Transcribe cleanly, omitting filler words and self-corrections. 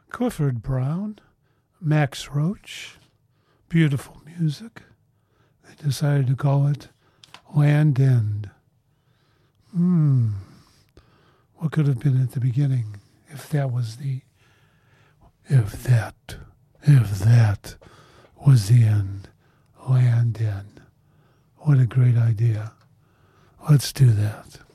Clifford Brown, Max Roach, beautiful music. They decided to call it Land End. What could have been at the beginning if that was if that was the end? Land End. What a great idea. Let's do that.